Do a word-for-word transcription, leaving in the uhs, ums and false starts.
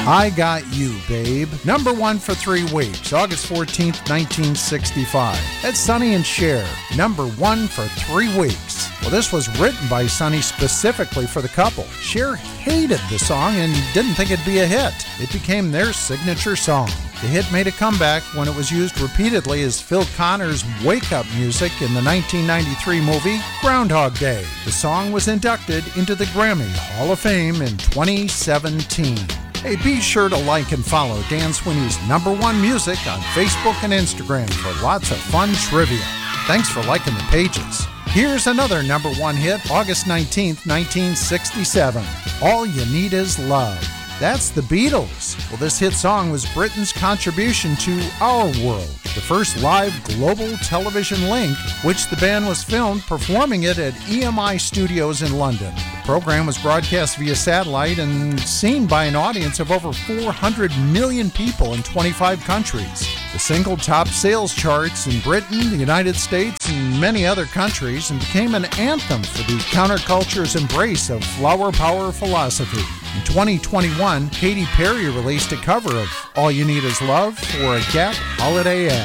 I Got You, Babe. Number one for three weeks, August fourteenth, nineteen sixty-five. That's Sonny and Cher. Number one for three weeks. Well, this was written by Sonny specifically for the couple. Cher hated the song and didn't think it'd be a hit. It became their signature song. The hit made a comeback when it was used repeatedly as Phil Connor's wake-up music in the nineteen ninety-three movie Groundhog Day. The song was inducted into the Grammy Hall of Fame in twenty seventeen. Hey, be sure to like and follow Dan Sweeney's Number One Music on Facebook and Instagram for lots of fun trivia. Thanks for liking the pages. Here's another number one hit, August nineteenth, nineteen sixty-seven. All You Need Is Love. That's the Beatles. Well, this hit song was Britain's contribution to Our World, the first live global television link, which the band was filmed performing it at E M I Studios in London. The program was broadcast via satellite and seen by an audience of over four hundred million people in twenty-five countries. The single topped sales charts in Britain, the United States, and many other countries, and became an anthem for the counterculture's embrace of flower power philosophy. In twenty twenty-one, Katy Perry released a cover of All You Need Is Love for a Gap holiday ad.